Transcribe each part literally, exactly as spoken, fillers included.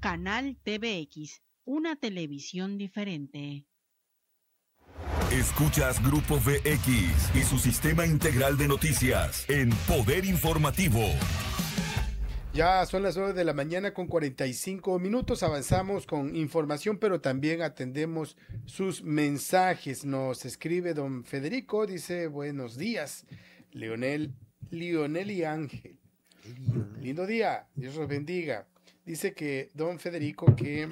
Canal T V X, una televisión diferente. Escuchas Grupo V X y su sistema integral de noticias en Poder Informativo. Ya son las nueve de la mañana con cuarenta y cinco minutos. Avanzamos con información, pero también atendemos sus mensajes. Nos escribe don Federico, dice: buenos días, Leonel, Lionel y Ángel. Lindo día, Dios los bendiga. Dice que don Federico que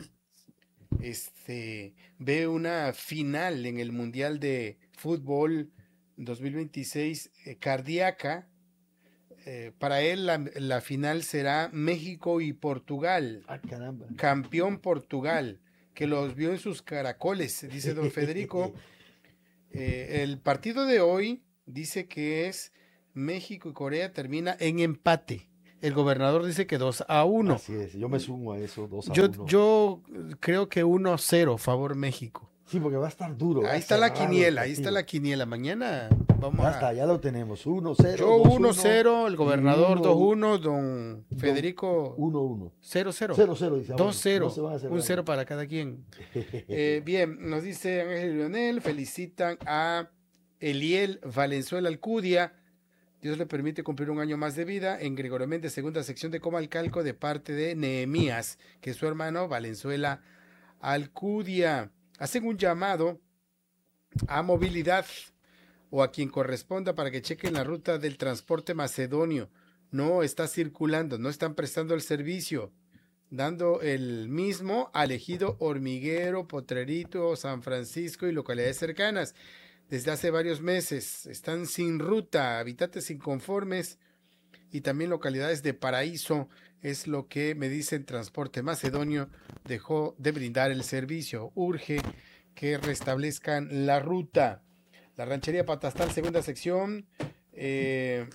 este ve una final en el Mundial de Fútbol dos mil veintiséis eh, cardíaca. Eh, para él la, la final será México y Portugal. Ah, caramba. Campeón Portugal, que los vio en sus caracoles, dice don Federico. Eh, el partido de hoy dice que es México y Corea, termina en empate. El gobernador dice que dos a uno. Así es, yo me sumo a eso, dos a Yo, uno. yo creo que uno a cero, favor México. Sí, porque va a estar duro. Ahí está la quiniela, ahí está la quiniela. Mañana vamos ya a... está, ya lo tenemos. uno cero. Yo uno cero, el gobernador dos uno, don Federico uno uno. cero cero. cero cero, dice. dos cero. No un cero para cada quien. eh, bien, nos dice Ángel y Leonel, felicitan a Eliel Valenzuela Alcudia. Dios le permite cumplir un año más de vida en Gregorio Méndez, segunda sección de Comalcalco, de parte de Nehemías, que es su hermano Valenzuela Alcudia. Hacen un llamado a movilidad o a quien corresponda para que chequen la ruta del transporte macedonio. No está circulando, no están prestando el servicio, dando el mismo al ejido Hormiguero, Potrerito, San Francisco y localidades cercanas. Desde hace varios meses están sin ruta, habitantes inconformes y también localidades de Paraíso. Es lo que me dicen Transporte Macedonio, dejó de brindar el servicio. Urge que restablezcan la ruta. La ranchería Patastal, segunda sección. Eh,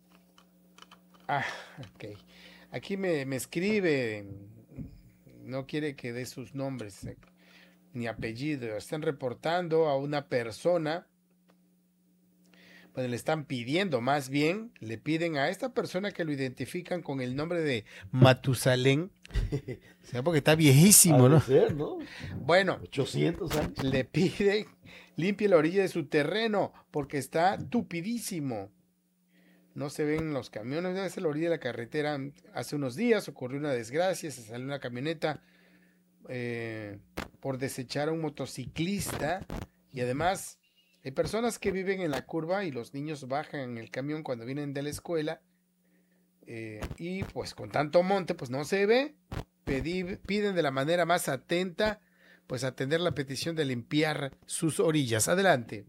ah, ok. Aquí me, me escribe, no quiere que dé sus nombres eh, ni apellido. Están reportando a una persona. Pues le están pidiendo, más bien, le piden a esta persona que lo identifican con el nombre de Matusalén, o sea, porque está viejísimo, ¿no? Ser, ¿no? Bueno, ochocientos años. Le piden limpie la orilla de su terreno, porque está tupidísimo. No se ven los camiones, es la orilla de la carretera. Hace unos días ocurrió una desgracia, se salió una camioneta eh, por desechar a un motociclista, y además... Hay personas que viven en la curva y los niños bajan en el camión cuando vienen de la escuela eh, y pues con tanto monte pues no se ve. Pedí, piden de la manera más atenta pues atender la petición de limpiar sus orillas. Adelante.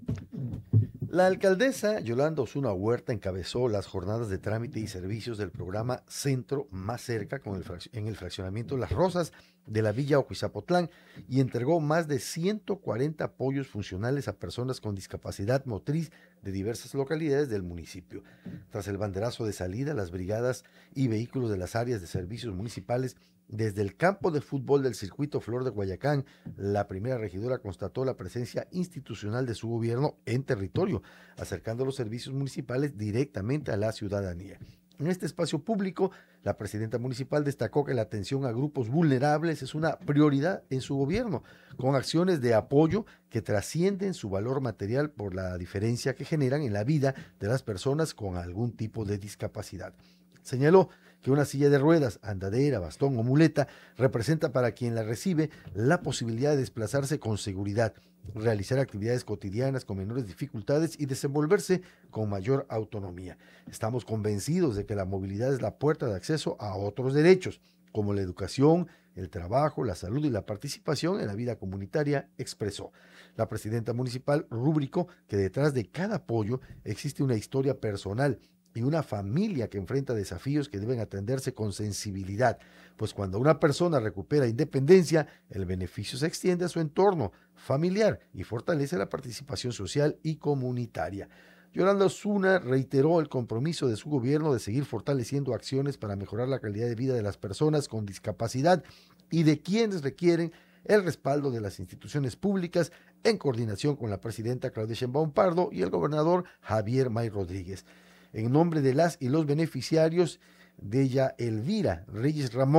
La alcaldesa Yolanda Osuna Huerta encabezó las jornadas de trámite y servicios del programa Centro Más Cerca con el frac- en el fraccionamiento Las Rosas de la Villa Oquizapotlán y entregó más de ciento cuarenta apoyos funcionales a personas con discapacidad motriz de diversas localidades del municipio. Tras el banderazo de salida, las brigadas y vehículos de las áreas de servicios municipales desde el campo de fútbol del circuito Flor de Guayacán, la primera regidora constató la presencia institucional de su gobierno en territorio, acercando los servicios municipales directamente a la ciudadanía. En este espacio público, la presidenta municipal destacó que la atención a grupos vulnerables es una prioridad en su gobierno, con acciones de apoyo que trascienden su valor material por la diferencia que generan en la vida de las personas con algún tipo de discapacidad. Señaló que una silla de ruedas, andadera, bastón o muleta representa para quien la recibe la posibilidad de desplazarse con seguridad, realizar actividades cotidianas con menores dificultades y desenvolverse con mayor autonomía. Estamos convencidos de que la movilidad es la puerta de acceso a otros derechos, como la educación, el trabajo, la salud y la participación en la vida comunitaria, expresó. La presidenta municipal rubricó que detrás de cada apoyo existe una historia personal y una familia que enfrenta desafíos que deben atenderse con sensibilidad, pues cuando una persona recupera independencia, el beneficio se extiende a su entorno familiar y fortalece la participación social y comunitaria. Yolanda Osuna reiteró el compromiso de su gobierno de seguir fortaleciendo acciones para mejorar la calidad de vida de las personas con discapacidad y de quienes requieren el respaldo de las instituciones públicas en coordinación con la presidenta Claudia Sheinbaum Pardo y el gobernador Javier May Rodríguez. En nombre de las y los beneficiarios de ella, Elvira Reyes Ramón,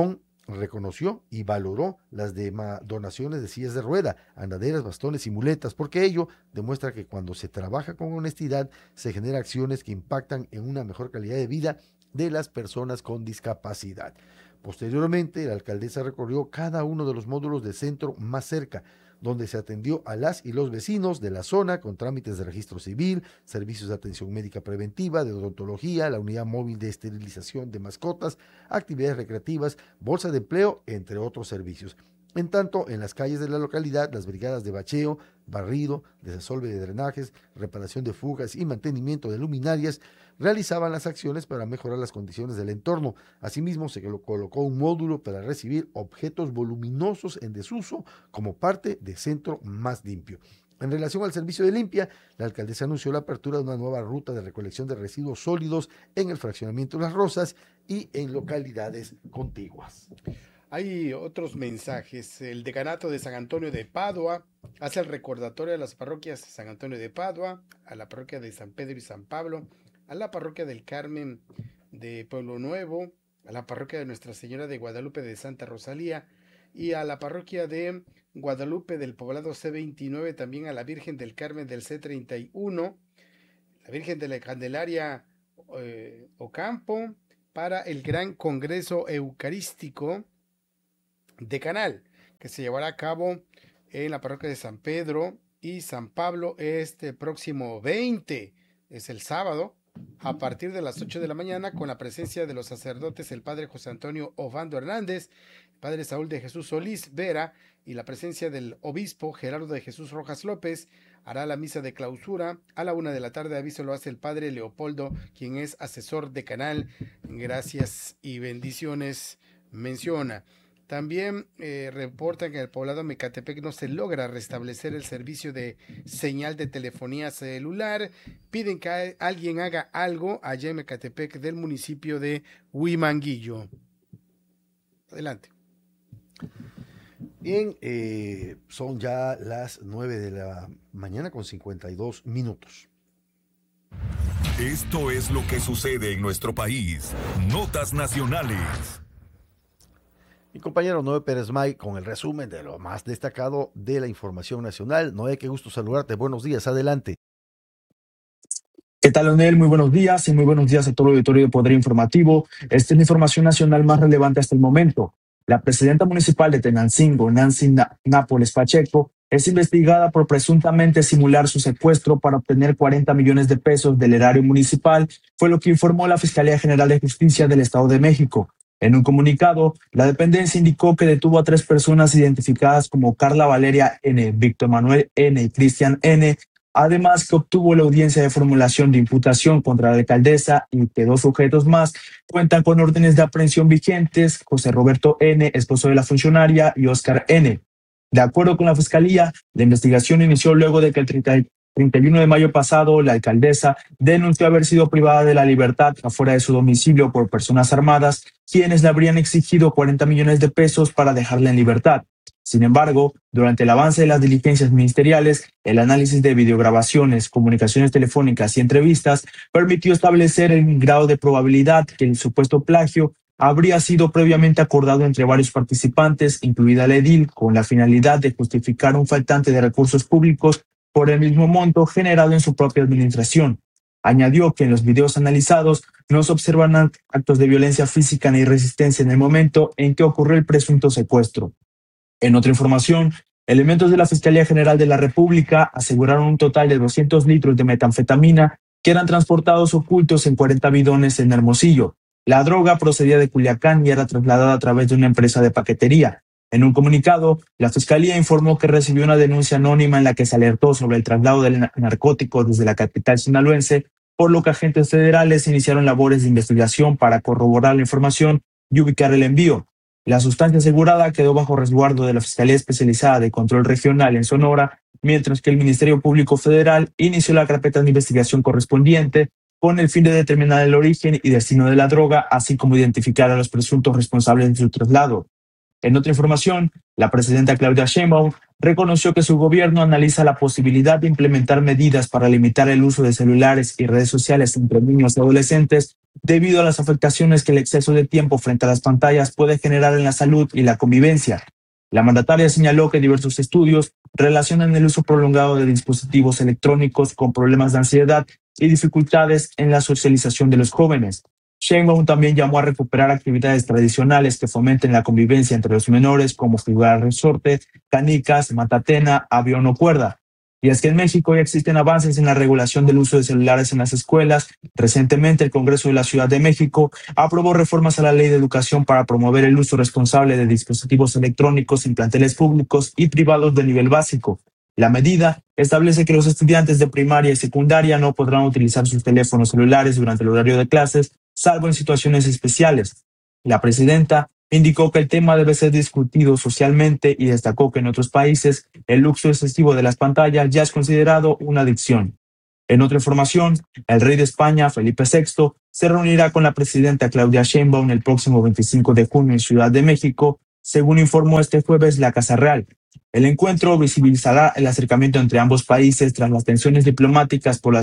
reconoció y valoró las dema- donaciones de sillas de rueda, andaderas, bastones y muletas, porque ello demuestra que cuando se trabaja con honestidad se generan acciones que impactan en una mejor calidad de vida de las personas con discapacidad. Posteriormente, la alcaldesa recorrió cada uno de los módulos del centro más cerca, donde se atendió a las y los vecinos de la zona con trámites de registro civil, servicios de atención médica preventiva, de odontología, la unidad móvil de esterilización de mascotas, actividades recreativas, bolsa de empleo, entre otros servicios. En tanto, en las calles de la localidad, las brigadas de bacheo, barrido, desasolve de drenajes, reparación de fugas y mantenimiento de luminarias realizaban las acciones para mejorar las condiciones del entorno. Asimismo, se colocó un módulo para recibir objetos voluminosos en desuso como parte de Centro Más Limpio. En relación al servicio de limpia, la alcaldesa anunció la apertura de una nueva ruta de recolección de residuos sólidos en el fraccionamiento Las Rosas y en localidades contiguas. Hay otros mensajes. El decanato de San Antonio de Padua hace el recordatorio a las parroquias de San Antonio de Padua, a la parroquia de San Pedro y San Pablo, a la parroquia del Carmen de Pueblo Nuevo, a la parroquia de Nuestra Señora de Guadalupe de Santa Rosalía y a la parroquia de Guadalupe del poblado C veintinueve, también a la Virgen del Carmen del C treinta y uno, la Virgen de la Candelaria eh, Ocampo, para el Gran Congreso Eucarístico Decanal, que se llevará a cabo en la parroquia de San Pedro y San Pablo este próximo veinte, es el sábado, a partir de las ocho de la mañana, con la presencia de los sacerdotes, el padre José Antonio Ovando Hernández, el padre Saúl de Jesús Solís Vera, y la presencia del obispo Gerardo de Jesús Rojas López. Hará la misa de clausura a la una de la tarde. Aviso lo hace el padre Leopoldo, quien es asesor decanal. Gracias y bendiciones, menciona. También eh, reportan que en el poblado Mecatepec no se logra restablecer el servicio de señal de telefonía celular. Piden que alguien haga algo allá en Mecatepec del municipio de Huimanguillo. Adelante. Bien, eh, son ya las nueve de la mañana con cincuenta y dos minutos. Esto es lo que sucede en nuestro país. Notas nacionales. Mi compañero Noé Pérez May con el resumen de lo más destacado de la información nacional. Noé, qué gusto saludarte. Buenos días, adelante. ¿Qué tal, Leonel? Muy buenos días y muy buenos días a todo el auditorio de Poder Informativo. Esta es la información nacional más relevante hasta el momento. La presidenta municipal de Tenancingo, Nancy Na- Nápoles Pacheco, es investigada por presuntamente simular su secuestro para obtener cuarenta millones de pesos del erario municipal, fue lo que informó la Fiscalía General de Justicia del Estado de México. En un comunicado, la dependencia indicó que detuvo a tres personas identificadas como Carla Valeria N., Víctor Manuel N. y Cristian N., además que obtuvo la audiencia de formulación de imputación contra la alcaldesa y que dos sujetos más cuentan con órdenes de aprehensión vigentes, José Roberto N., esposo de la funcionaria, y Óscar N. De acuerdo con la Fiscalía, la investigación inició luego de que el treinta y uno de mayo pasado la alcaldesa denunció haber sido privada de la libertad afuera de su domicilio por personas armadas, quienes le habrían exigido cuarenta millones de pesos para dejarla en libertad. Sin embargo, durante el avance de las diligencias ministeriales, el análisis de videograbaciones, comunicaciones telefónicas y entrevistas permitió establecer el grado de probabilidad que el supuesto plagio habría sido previamente acordado entre varios participantes, incluida la edil, con la finalidad de justificar un faltante de recursos públicos por el mismo monto generado en su propia administración. Añadió que en los videos analizados no se observan actos de violencia física ni resistencia en el momento en que ocurrió el presunto secuestro. En otra información, elementos de la Fiscalía General de la República aseguraron un total de doscientos litros de metanfetamina que eran transportados ocultos en cuarenta bidones en Hermosillo. La droga procedía de Culiacán y era trasladada a través de una empresa de paquetería. En un comunicado, la Fiscalía informó que recibió una denuncia anónima en la que se alertó sobre el traslado del narcótico desde la capital sinaloense, por lo que agentes federales iniciaron labores de investigación para corroborar la información y ubicar el envío. La sustancia asegurada quedó bajo resguardo de la Fiscalía Especializada de Control Regional en Sonora, mientras que el Ministerio Público Federal inició la carpeta de investigación correspondiente con el fin de determinar el origen y destino de la droga, así como identificar a los presuntos responsables de su traslado. En otra información, la presidenta Claudia Sheinbaum reconoció que su gobierno analiza la posibilidad de implementar medidas para limitar el uso de celulares y redes sociales entre niños y adolescentes debido a las afectaciones que el exceso de tiempo frente a las pantallas puede generar en la salud y la convivencia. La mandataria señaló que diversos estudios relacionan el uso prolongado de dispositivos electrónicos con problemas de ansiedad y dificultades en la socialización de los jóvenes. Sheinbaum también llamó a recuperar actividades tradicionales que fomenten la convivencia entre los menores, como jugar resorte, canicas, matatena, avión o cuerda. Y es que en México ya existen avances en la regulación del uso de celulares en las escuelas. Recientemente, el Congreso de la Ciudad de México aprobó reformas a la Ley de Educación para promover el uso responsable de dispositivos electrónicos en planteles públicos y privados de nivel básico. La medida establece que los estudiantes de primaria y secundaria no podrán utilizar sus teléfonos celulares durante el horario de clases, salvo en situaciones especiales. La presidenta indicó que el tema debe ser discutido socialmente y destacó que en otros países el uso excesivo de las pantallas ya es considerado una adicción. En otra información, el rey de España, Felipe sexto, se reunirá con la presidenta Claudia Sheinbaum el próximo veinticinco de junio en Ciudad de México, según informó este jueves la Casa Real. El encuentro visibilizará el acercamiento entre ambos países tras las tensiones diplomáticas por las